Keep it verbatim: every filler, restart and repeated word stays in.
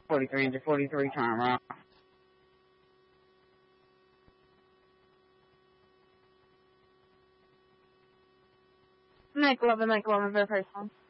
forty-three into forty-three time, right? Make love and make love, very first one.